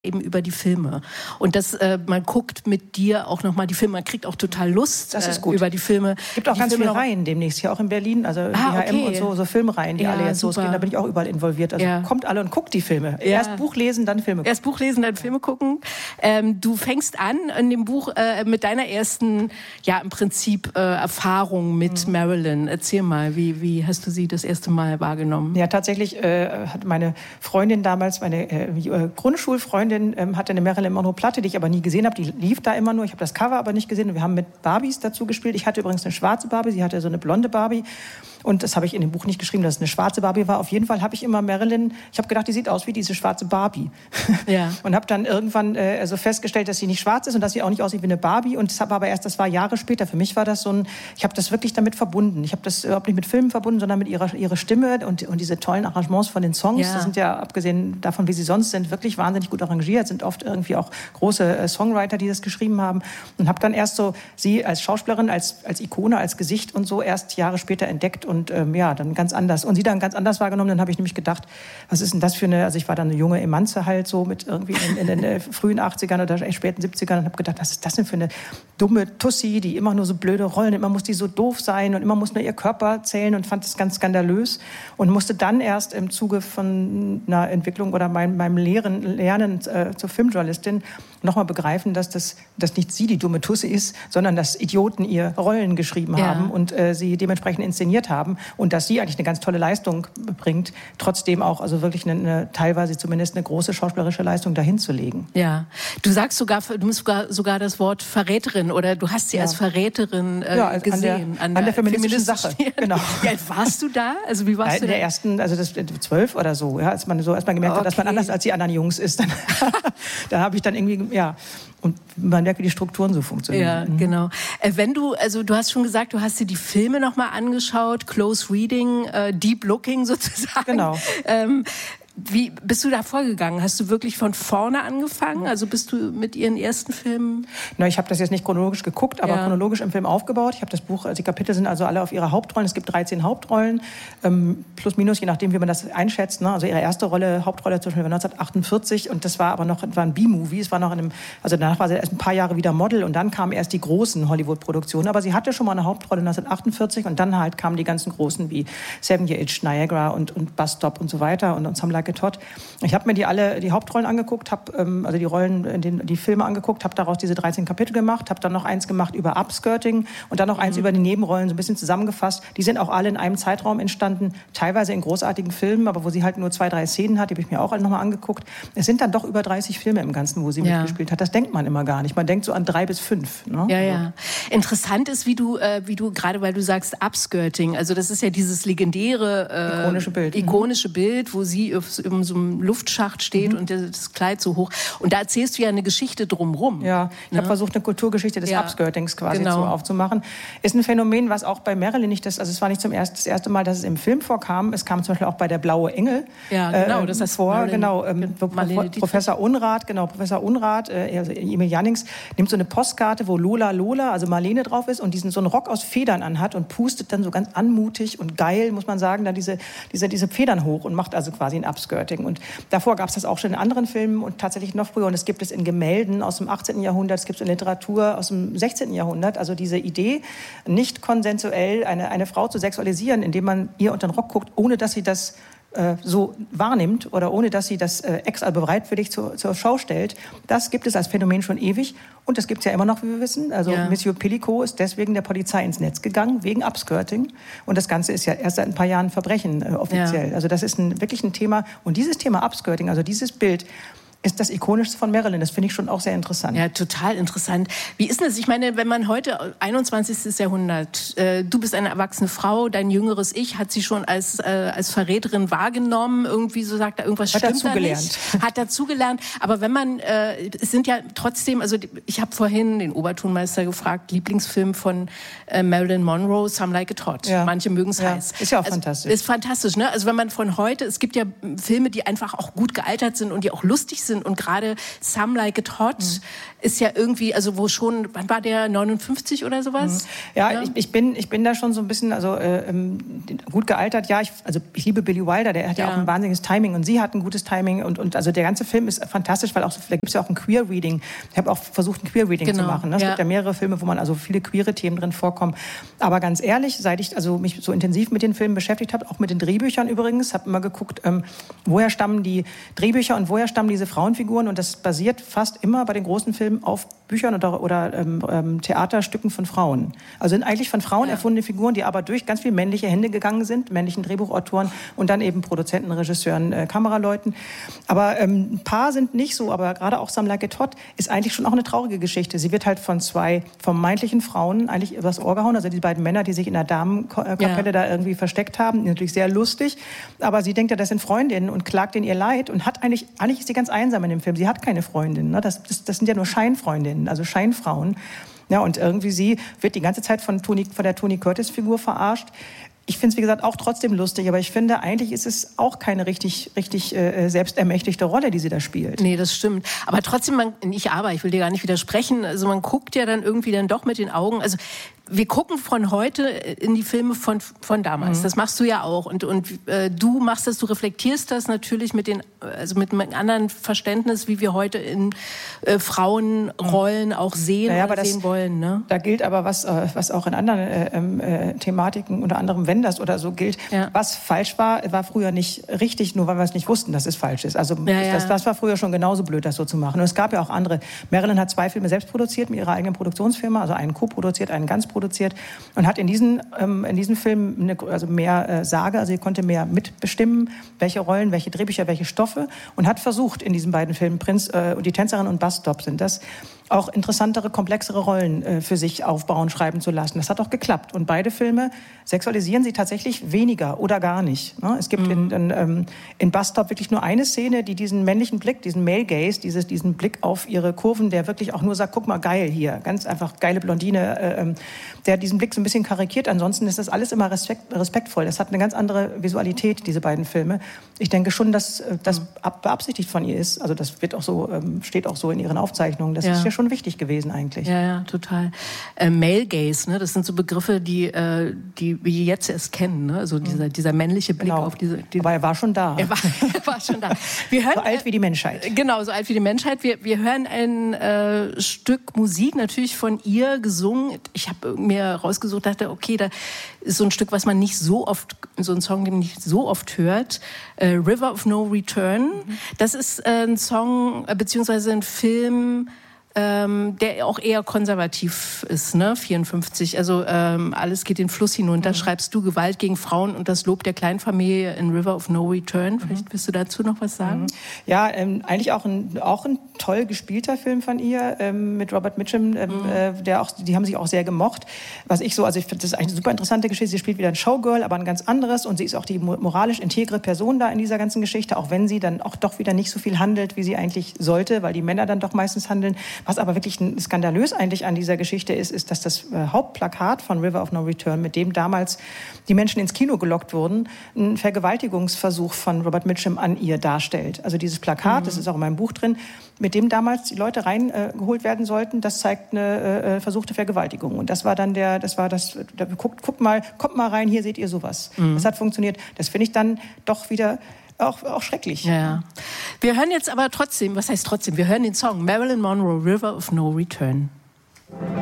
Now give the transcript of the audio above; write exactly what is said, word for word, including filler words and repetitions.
eben über die Filme. Und dass äh, man guckt mit dir auch nochmal die Filme, man kriegt auch total Lust das ist gut. Äh, über die Filme. Es gibt auch die ganz Filme viele Reihen demnächst, hier auch in Berlin, also ah, B H M okay. und so, so Filmreihen, die ja, alle jetzt super. losgehen, da bin ich auch überall involviert. Also ja. kommt alle und guckt die Filme. Ja. Erst Buch lesen, dann Filme gucken. Erst Buch lesen, dann Filme gucken. Ähm, du fängst an in dem Buch äh, mit deiner ersten, ja im Prinzip äh, Erfahrung mit mhm. Marilyn. Erzähl mal, wie, wie hast du sie das erste Mal wahrgenommen? Ja, tatsächlich äh, hat meine Freundin damals, meine äh, Grundschulfreundin, äh, hatte eine Marilyn Monroe Platte, die ich aber nie gesehen habe. Die lief da immer nur. Ich habe das Cover aber nicht gesehen. Und wir haben mit Barbies dazu gespielt. Ich hatte übrigens eine schwarze Barbie, sie hatte so eine blonde Barbie. Und das habe ich in dem Buch nicht geschrieben, dass es eine schwarze Barbie war. Auf jeden Fall habe ich immer Marilyn, ich habe gedacht, die sieht aus wie diese schwarze Barbie. Ja. Und habe dann irgendwann äh, also festgestellt, dass sie nicht schwarz ist und dass sie auch nicht aussieht wie eine Barbie. Und das habe aber erst, das war Jahre später. Für mich war das so ein, ich habe das wirklich damit verbunden. Ich habe das überhaupt nicht mit Filmen verbunden, sondern mit ihrer, ihrer Stimme und, und diese tollen Arrangements von den Songs. Ja. Das sind ja, abgesehen davon, wie sie sonst sind, wirklich wahnsinnig gut arrangiert. Sind oft irgendwie auch große äh, Songwriter, die das geschrieben haben. Und habe dann erst so sie als Schauspielerin, als, als Ikone, als Gesicht und so erst Jahre später entdeckt und ähm, ja, dann ganz anders. Und sie dann ganz anders wahrgenommen. Dann habe ich nämlich gedacht, was ist denn das für eine, also ich war dann eine junge Emanze halt so mit irgendwie in, in den äh, frühen achtzigern oder späten siebzigern und habe gedacht, was ist das denn für eine dumme Tussi, die immer nur so blöde Rollen, immer muss die so doof sein und immer muss nur ihr Körper zählen und fand das ganz skandalös und musste dann erst im Zuge von einer Entwicklung oder mein, meinem Lehren, Lernen äh, zur Filmjournalistin nochmal begreifen, dass das dass nicht sie die dumme Tusse ist, sondern dass Idioten ihr Rollen geschrieben ja. haben und äh, sie dementsprechend inszeniert haben und dass sie eigentlich eine ganz tolle Leistung bringt, trotzdem auch also wirklich eine, eine teilweise zumindest eine große schauspielerische Leistung dahin zu legen. Ja, du sagst sogar, du musst sogar, sogar das Wort Verräterin oder du hast sie ja. als Verräterin äh, ja, also gesehen. An der, an der, an der feministischen Sache. Genau. Wie alt warst du da? Also wie warst ja, du in der ersten, also das zwölf oder so, ja, als man so als man gemerkt okay. hat, dass man anders als die anderen Jungs ist, dann, da habe ich dann irgendwie ja und man merkt, wie die Strukturen so funktionieren. Ja, mhm. genau. Äh, wenn du, also du hast schon gesagt, du hast dir die Filme noch mal angeschaut, Close Reading, äh, Deep Looking sozusagen. Genau. Ähm, Wie bist du da vorgegangen? Hast du wirklich von vorne angefangen? Also bist du mit ihren ersten Filmen? Na, ich habe das jetzt nicht chronologisch geguckt, aber ja. chronologisch im Film aufgebaut. Ich habe das Buch, die Kapitel sind also alle auf ihre Hauptrollen. Es gibt dreizehn Hauptrollen, ähm, plus minus, je nachdem, wie man das einschätzt. Ne? Also ihre erste Rolle, Hauptrolle zum Beispiel war neunzehnhundertachtundvierzig und das war aber noch war ein B-Movie. Es war noch in einem, also danach war sie erst ein paar Jahre wieder Model und dann kamen erst die großen Hollywood-Produktionen. Aber sie hatte schon mal eine Hauptrolle neunzehnhundertachtundvierzig und dann halt kamen die ganzen großen wie Seven Year Itch, Niagara und, und Bus Stop und so weiter und, und Some Like It Hot. Ich habe mir die alle die Hauptrollen angeguckt, habe ähm, also die Rollen, in den, die Filme angeguckt, habe daraus diese dreizehn Kapitel gemacht, habe dann noch eins gemacht über Upskirting und dann noch eins mhm. über die Nebenrollen, so ein bisschen zusammengefasst. Die sind auch alle in einem Zeitraum entstanden, teilweise in großartigen Filmen, aber wo sie halt nur zwei, drei Szenen hat, die habe ich mir auch alle nochmal angeguckt. Es sind dann doch über dreißig Filme im Ganzen, wo sie ja. mitgespielt hat. Das denkt man immer gar nicht. Man denkt so an drei bis fünf. Ne? Ja, ja. Interessant ist, wie du, äh, wie du gerade, weil du sagst Upskirting, also das ist ja dieses legendäre äh, ikonische Bild, ikonische mhm. Bild, wo sie auf so einem Luftschacht steht mhm. und das Kleid so hoch. Und da erzählst du ja eine Geschichte drumherum. Ja, ich ne? habe versucht, eine Kulturgeschichte des ja. Upskirtings quasi genau. so aufzumachen. Ist ein Phänomen, was auch bei Marilyn nicht, das, also es war nicht zum ersten, das erste Mal, dass es im Film vorkam. Es kam zum Beispiel auch bei Der blaue Engel ja, genau, äh, das heißt vor. Marilyn, genau, ähm, Pro Professor Unrat, genau, Professor Unrat, äh, also Emil Jannings, nimmt so eine Postkarte, wo Lola Lola, also Marlene drauf ist und diesen so einen Rock aus Federn anhat und pustet dann so ganz anmutig und geil, muss man sagen, dann diese, diese, diese Federn hoch und macht also quasi ein Upskirting. Und davor gab es das auch schon in anderen Filmen und tatsächlich noch früher. Und es gibt es in Gemälden aus dem achtzehnten Jahrhundert, es gibt es in Literatur aus dem sechzehnten Jahrhundert. Also diese Idee, nicht konsensuell eine, eine Frau zu sexualisieren, indem man ihr unter den Rock guckt, ohne dass sie das äh, so wahrnimmt oder ohne dass sie das äh, extra bereitwillig zur, zur Schau stellt. Das gibt es als Phänomen schon ewig. Und das gibt es ja immer noch, wie wir wissen. Also ja. Monsieur Pellicot ist deswegen der Polizei ins Netz gegangen, wegen Upskirting. Und das Ganze ist ja erst seit ein paar Jahren Verbrechen äh, offiziell. Ja. Also das ist ein, wirklich ein Thema. Und dieses Thema Upskirting, also dieses Bild, ist das Ikonischste von Marilyn. Das finde ich schon auch sehr interessant. Ja, total interessant. Wie ist denn das? Ich meine, wenn man heute, einundzwanzigstes Jahrhundert, äh, du bist eine erwachsene Frau, dein jüngeres Ich hat sie schon als, äh, als Verräterin wahrgenommen, irgendwie so sagt, da irgendwas hat stimmt da dazugelernt. nicht. Hat dazugelernt. Aber wenn man, äh, es sind ja trotzdem, also ich habe vorhin den Obertonmeister gefragt, Lieblingsfilm von äh, Marilyn Monroe, Some Like It Hot. Ja. Manche mögen es ja. heiß. Ist ja auch also, fantastisch. Ist fantastisch, ne? Also wenn man von heute, es gibt ja Filme, die einfach auch gut gealtert sind und die auch lustig sind, sind. Und gerade Some Like It Hot mhm. ist ja irgendwie, also wo schon, wann war der, neunundfünfzig oder sowas? Mhm. Ja, ja? Ich, ich, bin, ich bin da schon so ein bisschen, also äh, gut gealtert. Ja, ich, also ich liebe Billy Wilder, der hat ja, ja auch ein wahnsinniges Timing und sie hat ein gutes Timing. Und, und also der ganze Film ist fantastisch, weil auch so, da gibt es ja auch ein Queer-Reading. Ich habe auch versucht, ein Queer-Reading genau. zu machen. Ne? Es ja. gibt ja mehrere Filme, wo man also viele queere Themen drin vorkommen. Aber ganz ehrlich, seit ich also mich so intensiv mit den Filmen beschäftigt habe, auch mit den Drehbüchern übrigens, habe immer geguckt, ähm, woher stammen die Drehbücher und woher stammen diese Frauenfiguren. Und das basiert fast immer bei den großen Filmen auf Büchern oder, oder ähm, Theaterstücken von Frauen. Also sind eigentlich von Frauen ja. erfundene Figuren, die aber durch ganz viele männliche Hände gegangen sind, männlichen Drehbuchautoren und dann eben Produzenten, Regisseuren, äh, Kameraleuten. Aber ähm, ein paar sind nicht so, aber gerade auch Some Like It Hot ist eigentlich schon auch eine traurige Geschichte. Sie wird halt von zwei vermeintlichen Frauen eigentlich übers Ohr gehauen, also die beiden Männer, die sich in der Damenkapelle ja. da irgendwie versteckt haben, natürlich sehr lustig, aber sie denkt ja, das sind Freundinnen und klagt in ihr Leid und hat eigentlich, eigentlich ist sie ganz einsam in dem Film, sie hat keine Freundin, ne? das, das, das sind ja nur Scheinfreundinnen, also Scheinfrauen. Ja, und irgendwie sie wird die ganze Zeit von, Tony, von der Tony Curtis-Figur verarscht. Ich finde es, wie gesagt, auch trotzdem lustig, aber ich finde, eigentlich ist es auch keine richtig, richtig äh, selbstermächtigte Rolle, die sie da spielt. Nee, das stimmt. Aber trotzdem, man, nicht aber, ich will dir gar nicht widersprechen, also man guckt ja dann irgendwie dann doch mit den Augen, also wir gucken von heute in die Filme von, von damals. Mhm. Das machst du ja auch. Und, und äh, du machst das, du reflektierst das natürlich mit den, also mit einem anderen Verständnis, wie wir heute in äh, Frauenrollen auch sehen naja, oder das, sehen wollen. Ne? Da gilt aber was, äh, was auch in anderen äh, äh, Thematiken, unter anderem Wenders oder so gilt. Ja. Was falsch war, war früher nicht richtig, nur weil wir es nicht wussten, dass es falsch ist. Also ja, ja. Das, das war früher schon genauso blöd, das so zu machen. Und es gab ja auch andere. Marilyn hat zwei Filme selbst produziert mit ihrer eigenen Produktionsfirma, also einen co-produziert, einen ganz produziert und hat in diesen, ähm, in diesen Filmen eine, also mehr äh, Sage, also sie konnte mehr mitbestimmen, welche Rollen, welche Drehbücher, welche Stoffe und hat versucht in diesen beiden Filmen, Prinz äh, und die Tänzerin und Bus Stop sind das, auch interessantere, komplexere Rollen äh, für sich aufbauen, schreiben zu lassen. Das hat auch geklappt. Und beide Filme sexualisieren sie tatsächlich weniger oder gar nicht. Ne? Es gibt mhm. in, in, ähm, in Bus Stop wirklich nur eine Szene, die diesen männlichen Blick, diesen Male Gaze, dieses, diesen Blick auf ihre Kurven, der wirklich auch nur sagt, guck mal, geil hier, ganz einfach geile Blondine, äh, der diesen Blick so ein bisschen karikiert. Ansonsten ist das alles immer respekt, respektvoll. Das hat eine ganz andere Visualität, diese beiden Filme. Ich denke schon, dass das beabsichtigt von ihr ist. Also das wird auch so, ähm, steht auch so in ihren Aufzeichnungen. Das ja. ist ja schon wichtig gewesen eigentlich. Ja, ja, total. Äh, Male Gaze, ne? Das sind so Begriffe, die, äh, die wir jetzt erst kennen. Ne? Also dieser, dieser männliche Blick genau. auf diese... Die, aber er war schon da. Er war, er war schon da. Wir hören, so alt wie die Menschheit. Genau, so alt wie die Menschheit. Wir, wir hören ein äh, Stück Musik, natürlich von ihr gesungen. Ich habe mir rausgesucht, dachte, okay, da ist so ein Stück, was man nicht so oft, so ein Song, den man nicht so oft hört. Äh, River of No Return. Mhm. Das ist äh, ein Song, äh, beziehungsweise ein Film, ähm, der auch eher konservativ ist, ne? vierundfünfzig. Also ähm, alles geht den Fluss hinunter. Mhm. Schreibst du Gewalt gegen Frauen und das Lob der Kleinfamilie in River of No Return. Vielleicht willst du dazu noch was sagen? Ja, ähm, eigentlich auch ein, auch ein toll gespielter Film von ihr ähm, mit Robert Mitchum, ähm, mhm. äh, der auch, die haben sich auch sehr gemocht. Was ich so, also ich finde, das ist eigentlich eine super interessante Geschichte. Sie spielt wieder ein Showgirl, aber ein ganz anderes und sie ist auch die moralisch integre Person da in dieser ganzen Geschichte, auch wenn sie dann auch doch wieder nicht so viel handelt, wie sie eigentlich sollte, weil die Männer dann doch meistens handeln. Was aber wirklich skandalös eigentlich an dieser Geschichte ist, ist, dass das äh, Hauptplakat von River of No Return, mit dem damals die Menschen ins Kino gelockt wurden, einen Vergewaltigungsversuch von Robert Mitchum an ihr darstellt. Also dieses Plakat, mhm. das ist auch in meinem Buch drin, mit dem damals die Leute reingeholt äh, werden sollten, das zeigt eine äh, versuchte Vergewaltigung. Und das war dann der, das war das, da, guckt, guckt mal, kommt mal rein, hier seht ihr sowas. Mhm. Das hat funktioniert. Das finde ich dann doch wieder Auch, auch schrecklich. Ja. Wir hören jetzt aber trotzdem, was heißt trotzdem? Wir hören den Song Marilyn Monroe, River of No Return.